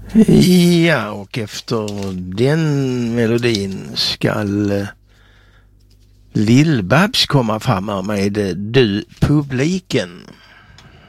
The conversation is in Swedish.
Ja, och efter den melodin skall Lill-Babs komma fram här med Du publiken.